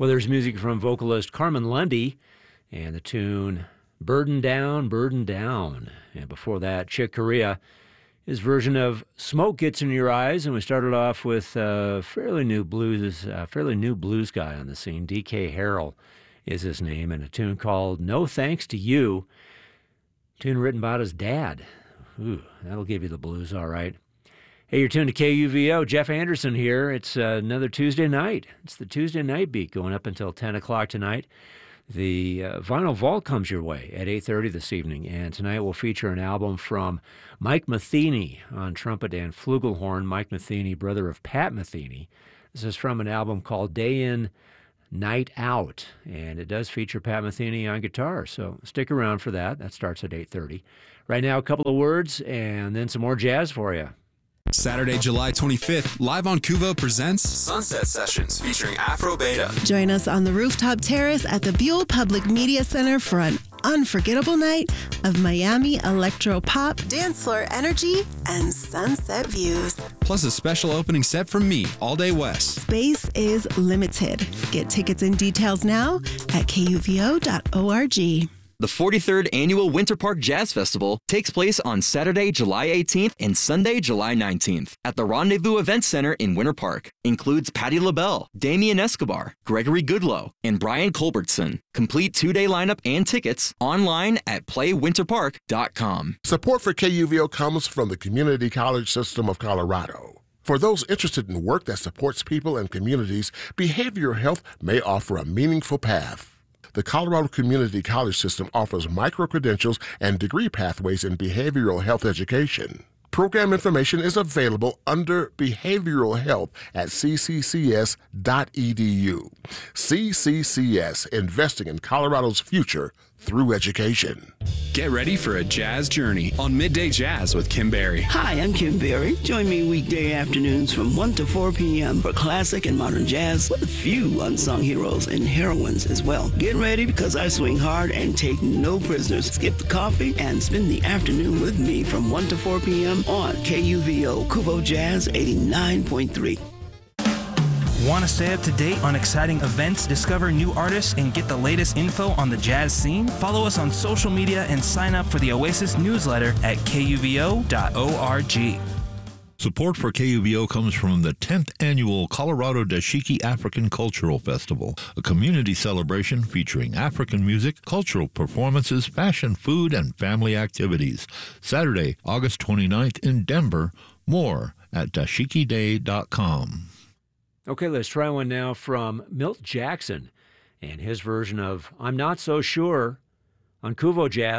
Well, there's music from vocalist Carmen Lundy and the tune Burden Down, Burden Down. And before that, Chick Corea, his version of Smoke Gets in Your Eyes. And we started off with a fairly new blues guy on the scene. D.K. Harrell is his name, and a tune called No Thanks to You. A tune written about his dad. Ooh, that'll give you the blues, all right. Hey, you're tuned to KUVO. Jeff Anderson here. It's another Tuesday night. It's the Tuesday night beat going up until 10 o'clock tonight. The Vinyl Vault comes your way at 8:30 this evening, and tonight we'll feature an album from Mike Metheny on trumpet and flugelhorn. Mike Metheny, brother of Pat Metheny. This is from an album called Day In, Night Out, and it does feature Pat Metheny on guitar, so stick around for that. That starts at 8:30. Right now, a couple of words and then some more jazz for you. Saturday, July 25th, Live on Kuvo presents Sunset Sessions featuring Afro Beta. Join us on the rooftop terrace at the Buell Public Media Center for an unforgettable night of Miami electro pop, dance floor energy, and sunset views. Plus a special opening set from me, All Day West. Space is limited. Get tickets and details now at kuvo.org. The 43rd Annual Winter Park Jazz Festival takes place on Saturday, July 18th and Sunday, July 19th at the Rendezvous Event Center in Winter Park. Includes Patti LaBelle, Damian Escobar, Gregory Goodloe, and Brian Culbertson. Complete two-day lineup and tickets online at playwinterpark.com. Support for KUVO comes from the Community College System of Colorado. For those interested in work that supports people and communities, behavioral health may offer a meaningful path. The Colorado Community College System offers micro-credentials and degree pathways in behavioral health education. Program information is available under Behavioral Health at cccs.edu. CCCS, investing in Colorado's future through education. Get ready for a jazz journey on Midday Jazz with Kim Berry. Hi, I'm Kim Berry. Join me weekday afternoons from 1 to 4 p.m. for classic and modern jazz with a few unsung heroes and heroines as well. Get ready because I swing hard and take no prisoners. Skip the coffee and spend the afternoon with me from 1 to 4 p.m. on KUVO Kuvo Jazz 89.3. Want to stay up to date on exciting events, discover new artists, and get the latest info on the jazz scene? Follow us on social media and sign up for the Oasis newsletter at kuvo.org. Support for KUVO comes from the 10th Annual Colorado Dashiki African Cultural Festival, a community celebration featuring African music, cultural performances, fashion, food, and family activities. Saturday, August 29th in Denver. More at dashikiday.com. Okay, let's try one now from Milt Jackson and his version of I'm Not So Sure on Kuvo Jazz.